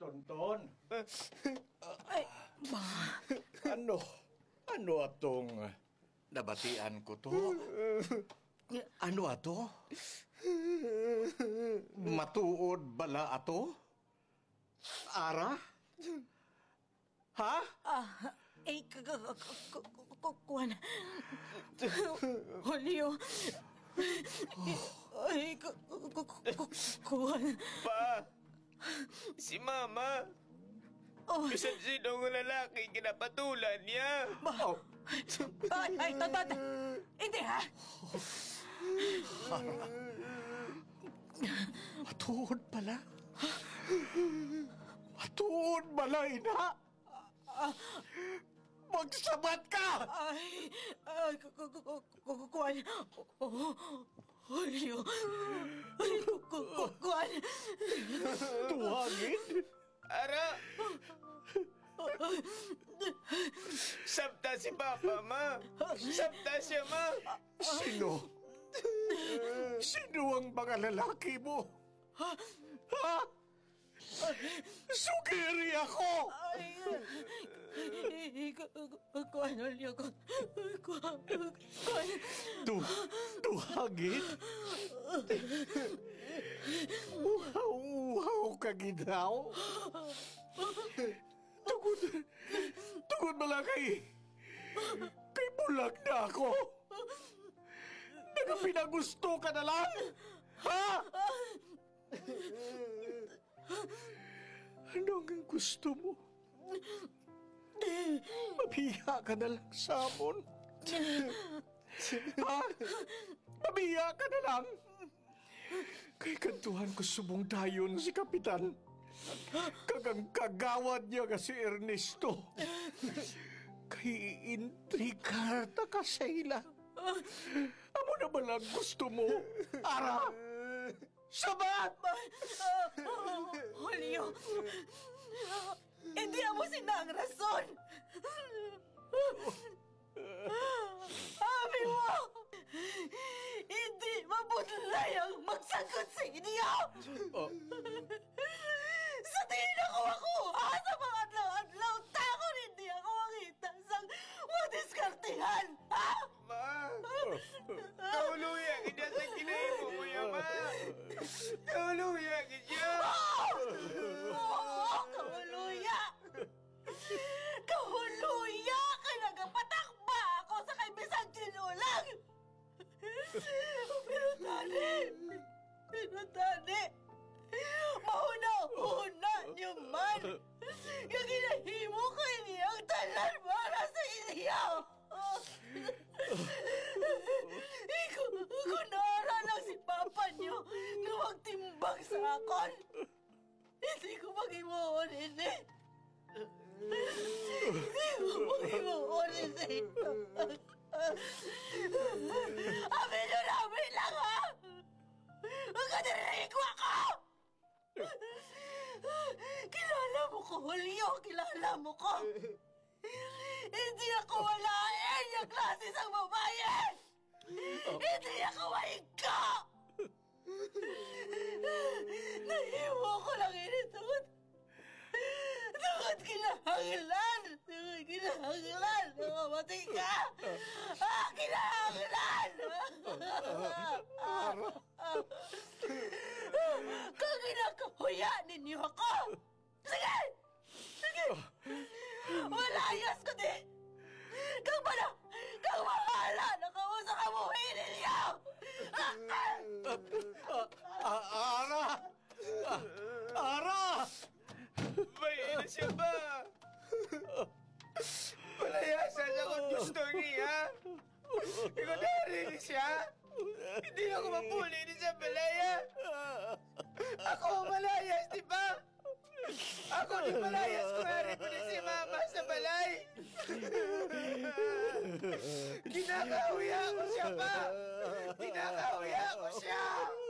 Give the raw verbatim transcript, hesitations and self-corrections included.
Tonton. Ay, ma. Ano? Ano atong nabatian ko to? Ano ato? Matuod bala ato? Ara? Ha? Ah, ay, kuwan. Julio. Ay, kuwan. Pa, si Mama. Oh, Bisan sinong lalaki kinapatulan niya. Oh. ay, ay, tatat. Hindi, ha? Matuod pala? Matuod bala, ina? Magsabat ka! Ay, ay, kuwan. Julio. Ay, kuwan. Tuwangin? Ara! Sabta si Papa, Ma. Sabta siya, Ma. Sino? Sino ang mga lalaki mo? Ha? Sugiri ako! Ay, kuwan, Julio. Kuwan. Tu, tuhagin? Uhaw-uhaw ka ginaw? Tugod, tugod mala kay, kay bulag na ako. Nagapinagusto ka na lang? Ha? Ano ang gusto mo? Mabiya ka na lang sa amon. Ha? Mabiya ka na lang. Kay kantuhan ko subong dayon si Kapitan. Kagang kagawad niya nga si Ernesto. Kay intrigar ta ka sa ila. Amo na ba lang gusto mo? Ara! Sabat! Julio, hindi mo sinang rason. Sabi mo, hindi mabudlay ang magsagot sa inyo. Oh. Sa tingin ako ako, ha? Sa mga adlaw-adlaw, takon hindi ako makita sa madiskartihan, ha? Ma. Kauluya kita sa kinahimo mo ya, Ma. Kauluya kita. Oo, kahuluya! Kahuluya ka nagapatakba ako sa kay Bisang Tinulang! Pero tani, pero tani, mauna-una niyo man! Yung ginahimo ko iniyang talan para sa inyo! Iko, kunara lang si Papa niyo na magtimbang sa akon! Hindi ko mag-imuon, hindi! Hindi ko mag-imuon, hindi! Amin yun, amin lang, ha! Ang kadirinig ko ako! Kilala mo ko, Julio! Kilala mo ko! Hindi ako walain yung klase sa babae! Hindi ako maingka! Nahiwa ko lang initod. Tungod kinahanglan! Tungod kinahanglan! Nakamatay ka! Ah, kinahanglan! Kung ginakahuya ninyo ako! Sige! Sige! Malayas ko di! Kang bala! Kang mahala! Nakausap ka mo ninyo! Ara! Ara! May ina siya ba? Palayasan ako gusto niya. Ikaw narinig siya. Hindi ako mapuli ni sa balaya. Ako malayas, di ba? Ako di malayas ko rin ko si Mama sa balay. Kinakahuya ko siya pa. Kinakahuya ko siya.